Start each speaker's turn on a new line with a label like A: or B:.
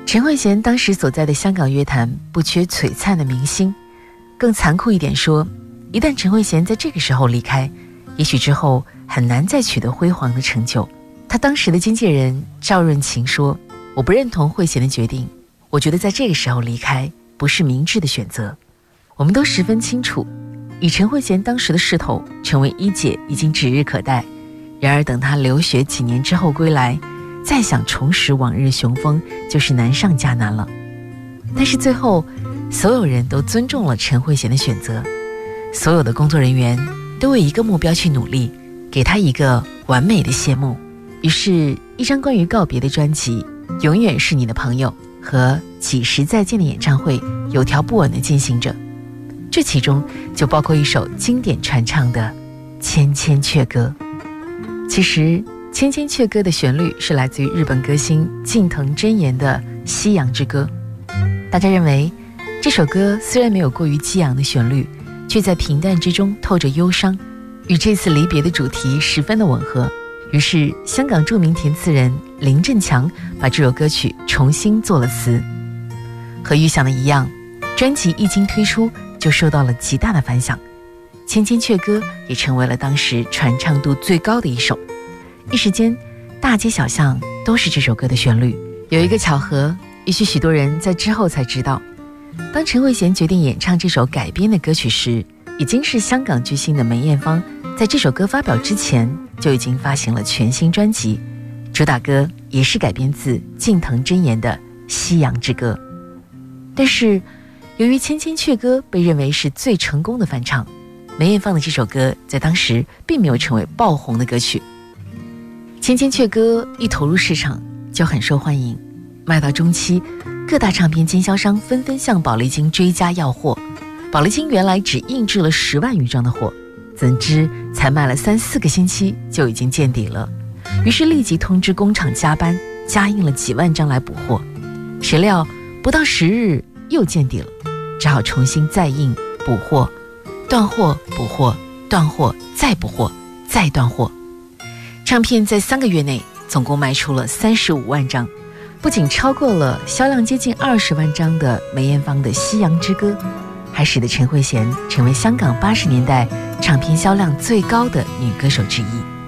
A: 陈慧娴当时所在的香港乐坛不缺璀璨的明星，更残酷一点说，一旦陈慧娴在这个时候离开，也许之后很难再取得辉煌的成就。她当时的经纪人赵润琴说，我不认同慧娴的决定，我觉得在这个时候离开不是明智的选择。我们都十分清楚，以陈慧娴当时的势头，成为一姐已经指日可待。然而等她留学几年之后归来，再想重拾往日雄风，就是难上加难了。但是最后，所有人都尊重了陈慧娴的选择，所有的工作人员都为一个目标去努力，给她一个完美的谢幕。于是，一张关于告别的专辑《永远是你的朋友》和几时再见的演唱会有条不紊地进行着。这其中就包括一首经典传唱的《千千阙歌》。其实《千千阙歌》的旋律是来自于日本歌星近藤真彦的《夕阳之歌》。大家认为这首歌虽然没有过于激昂的旋律，却在平淡之中透着忧伤，与这次离别的主题十分的吻合。于是香港著名填词人林振强把这首歌曲重新做了词。和预想的一样，专辑一经推出就受到了极大的反响，《千千阙歌》也成为了当时传唱度最高的一首。一时间大街小巷都是这首歌的旋律。有一个巧合，也许许多人在之后才知道，当陈慧娴决定演唱这首改编的歌曲时，已经是香港巨星的梅艳芳在这首歌发表之前就已经发行了全新专辑，主打歌也是改编自近藤真彦的《夕阳之歌》。但是由于《千千阙歌》被认为是最成功的翻唱，梅艳芳的这首歌在当时并没有成为爆红的歌曲。《千千阙歌》一投入市场就很受欢迎，卖到中期，各大唱片经销商纷纷向宝丽金追加要货。宝丽金原来只印制了10万余张的货，怎知才卖了3-4个星期就已经见底了，于是立即通知工厂加班，加印了几万张来补货。谁料不到10日又见底了，只好重新再印补货，断货补货，断货再补货，再断货。唱片在3个月内总共卖出了35万张，不仅超过了销量接近20万张的梅艳芳的《夕阳之歌》，还使得陈慧娴成为香港80年代唱片销量最高的女歌手之一。